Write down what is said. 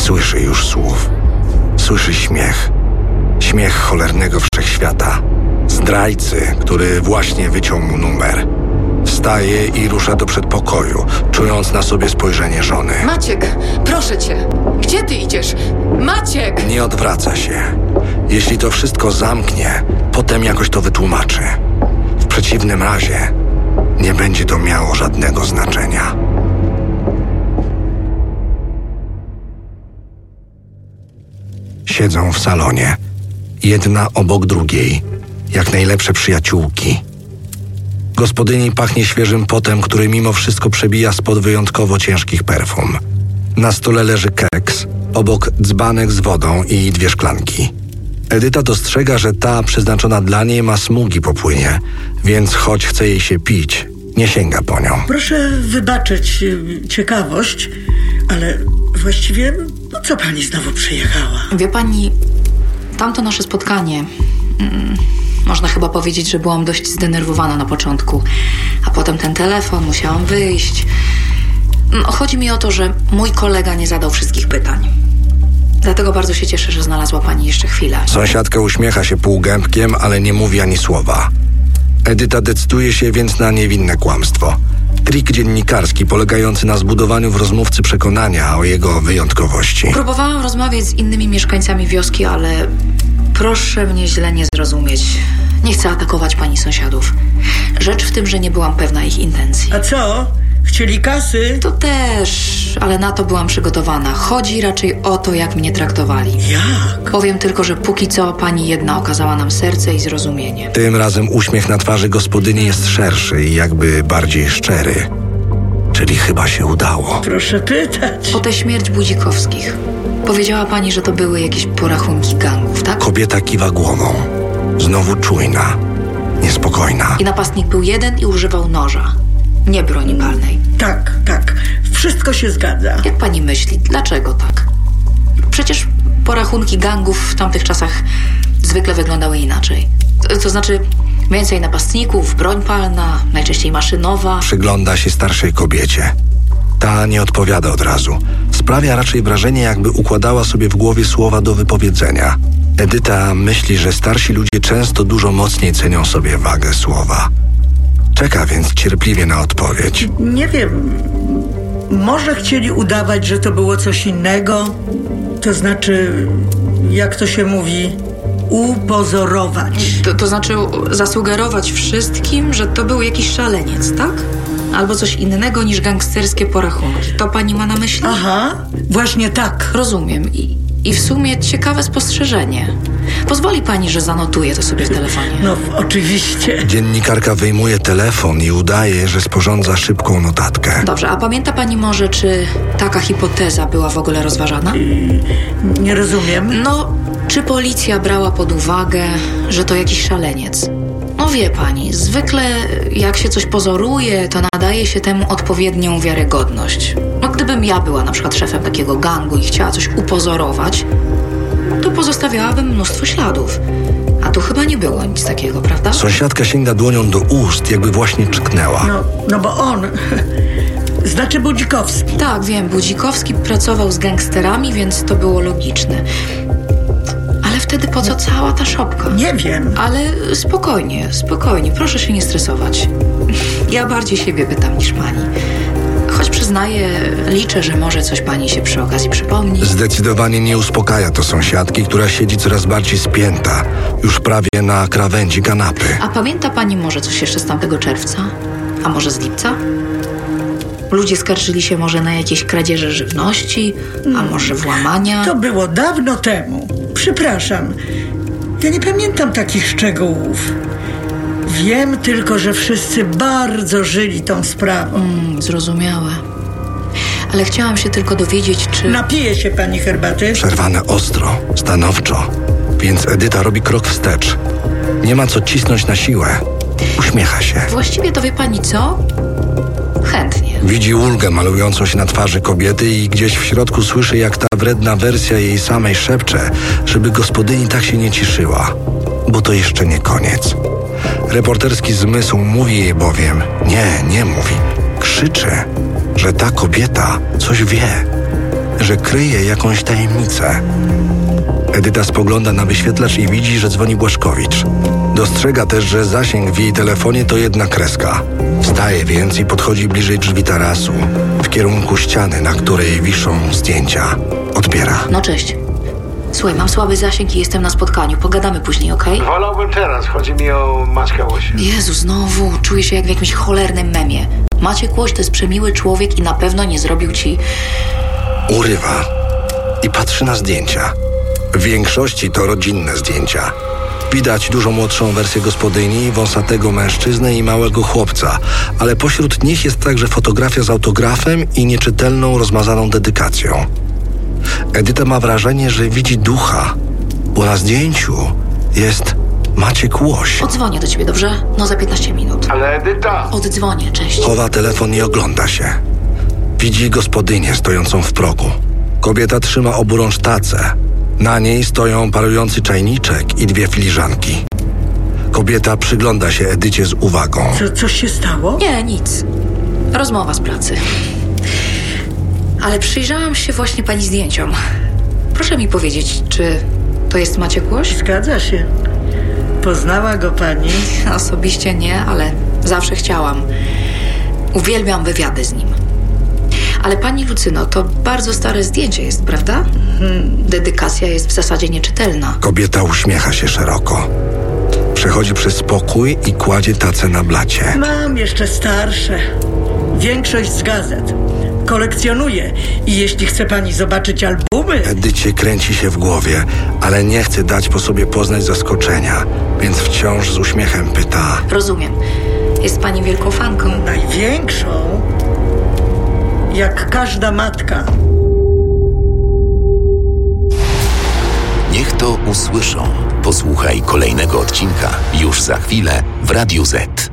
słyszy już słów. Słyszy śmiech. Śmiech cholernego wszechświata. Zdrajcy, który właśnie wyciął mu numer. Wstaje i rusza do przedpokoju, czując na sobie spojrzenie żony. Maciek, proszę cię, gdzie ty idziesz? Maciek! Nie odwraca się. Jeśli to wszystko zamknie, potem jakoś to wytłumaczy. W przeciwnym razie nie będzie to miało żadnego znaczenia. Siedzą w salonie, jedna obok drugiej, jak najlepsze przyjaciółki. Gospodyni pachnie świeżym potem, który mimo wszystko przebija spod wyjątkowo ciężkich perfum. Na stole leży keks, obok dzbanek z wodą i 2 szklanki. Edyta dostrzega, że ta przeznaczona dla niej ma smugi po płynie, więc choć chce jej się pić, nie sięga po nią. Proszę wybaczyć ciekawość, ale właściwie po co pani znowu przyjechała? Wie pani, tamto nasze spotkanie... Można chyba powiedzieć, że byłam dość zdenerwowana na początku. A potem ten telefon, musiałam wyjść. Chodzi mi o to, że mój kolega nie zadał wszystkich pytań. Dlatego bardzo się cieszę, że znalazła pani jeszcze chwilę. Sąsiadka uśmiecha się półgębkiem, ale nie mówi ani słowa. Edyta decyduje się więc na niewinne kłamstwo. Trik dziennikarski polegający na zbudowaniu w rozmówcy przekonania o jego wyjątkowości. Próbowałam rozmawiać z innymi mieszkańcami wioski, ale... Proszę mnie źle nie zrozumieć. Nie chcę atakować pani sąsiadów. Rzecz w tym, że nie byłam pewna ich intencji. A co? Chcieli kasy? To też, ale na to byłam przygotowana. Chodzi raczej o to, jak mnie traktowali. Jak? Powiem tylko, że póki co pani jedna okazała nam serce i zrozumienie. Tym razem uśmiech na twarzy gospodyni jest szerszy i jakby bardziej szczery. Czyli chyba się udało. Proszę pytać. O tę śmierć Budzikowskich. Powiedziała pani, że to były jakieś porachunki gangów, tak? Kobieta kiwa głową. Znowu czujna, niespokojna. I napastnik był jeden i używał noża, nie broni palnej. Tak. Wszystko się zgadza. Jak pani myśli, dlaczego tak? Przecież porachunki gangów w tamtych czasach zwykle wyglądały inaczej. To znaczy więcej napastników, broń palna, najczęściej maszynowa. Przygląda się starszej kobiecie. Ta nie odpowiada od razu. Sprawia raczej wrażenie, jakby układała sobie w głowie słowa do wypowiedzenia. Edyta myśli, że starsi ludzie często dużo mocniej cenią sobie wagę słowa. Czeka więc cierpliwie na odpowiedź. Nie wiem. Może chcieli udawać, że to było coś innego? To znaczy, jak to się mówi, upozorować. To znaczy zasugerować wszystkim, że to był jakiś szaleniec, tak? Albo coś innego niż gangsterskie porachunki. To pani ma na myśli? Aha, właśnie tak. Rozumiem. I w sumie ciekawe spostrzeżenie. Pozwoli pani, że zanotuję to sobie w telefonie? No, oczywiście. Dziennikarka wyjmuje telefon i udaje, że sporządza szybką notatkę. Dobrze, a pamięta pani może, czy taka hipoteza była w ogóle rozważana? Nie rozumiem. No, czy policja brała pod uwagę, że to jakiś szaleniec? No wie pani, zwykle jak się coś pozoruje, to nadaje się temu odpowiednią wiarygodność. No gdybym ja była na przykład szefem takiego gangu i chciała coś upozorować, to pozostawiałabym mnóstwo śladów. A tu chyba nie było nic takiego, prawda? Sąsiadka sięga dłonią do ust, jakby właśnie czknęła. No bo on... Znaczy Budzikowski. Tak, wiem, Budzikowski pracował z gangsterami, więc to było logiczne. Ale wtedy po co cała ta szopka? Nie wiem. Ale spokojnie, proszę się nie stresować. Ja bardziej siebie pytam niż pani. Choć przyznaję, liczę, że może coś pani się przy okazji przypomni. Zdecydowanie nie uspokaja to sąsiadki, która siedzi coraz bardziej spięta, już prawie na krawędzi kanapy. A pamięta pani może coś jeszcze z tamtego czerwca? A może z lipca? Ludzie skarżyli się może na jakieś kradzieże żywności, a może włamania. To było dawno temu. Przepraszam. Ja nie pamiętam takich szczegółów. Wiem tylko, że wszyscy bardzo żyli tą sprawą. Zrozumiałe. Ale chciałam się tylko dowiedzieć, czy... Napije się pani herbaty? Przerwane ostro, stanowczo. Więc Edyta robi krok wstecz. Nie ma co cisnąć na siłę. Uśmiecha się. Właściwie to wie pani co? Chętnie. Widzi ulgę malującą się na twarzy kobiety i gdzieś w środku słyszy, jak ta wredna wersja jej samej szepcze, żeby gospodyni tak się nie cieszyła. Bo to jeszcze nie koniec. Reporterski zmysł mówi jej bowiem, nie mówi, krzyczy, że ta kobieta coś wie. że kryje jakąś tajemnicę. Edyta spogląda na wyświetlacz i widzi, że dzwoni Błaszkowicz. Dostrzega też, że zasięg w jej telefonie to jedna kreska. Wstaje więc i podchodzi bliżej drzwi tarasu, w kierunku ściany, na której wiszą zdjęcia. Odbiera. No cześć. Słuchaj, mam słaby zasięg i jestem na spotkaniu. Pogadamy później, okej? Wolałbym teraz. Chodzi mi o Maćka Łosia. Jezu, znowu. Czuję się jak w jakimś cholernym memie. Maciek Łoś to jest przemiły człowiek i na pewno nie zrobił ci... Urywa i patrzy na zdjęcia. W większości to rodzinne zdjęcia. Widać dużo młodszą wersję gospodyni, wąsatego mężczyznę i małego chłopca, ale pośród nich jest także fotografia z autografem i nieczytelną, rozmazaną dedykacją. Edyta ma wrażenie, że widzi ducha, bo na zdjęciu jest Maciek Łoś. Odzwonię do ciebie, dobrze? No za 15 minut. Ale Edyta! Oddzwonię, cześć. Chowa telefon i ogląda się. Widzi gospodynię stojącą w progu. Kobieta trzyma oburącz tacę. Na niej stoją parujący czajniczek i 2 filiżanki. Kobieta przygląda się Edycie z uwagą. Coś się stało? Nie, nic. Rozmowa z pracy. Ale przyjrzałam się właśnie pani zdjęciom. Proszę mi powiedzieć, czy to jest Maciek Łoś? Zgadza się. Poznała go pani? Osobiście nie, ale zawsze chciałam. Uwielbiam wywiady z nim. Ale pani Lucyno, to bardzo stare zdjęcie jest, prawda? Dedykacja jest w zasadzie nieczytelna. Kobieta uśmiecha się szeroko. Przechodzi przez pokój i kładzie tacę na blacie. Mam jeszcze starsze. Większość z gazet. Kolekcjonuję i jeśli chce pani zobaczyć albumy... Edycie kręci się w głowie, ale nie chce dać po sobie poznać zaskoczenia, więc wciąż z uśmiechem pyta. Rozumiem. Jest pani wielką fanką. Największą, jak każda matka. Niech to usłyszą. Posłuchaj kolejnego odcinka już za chwilę w Radiu Z.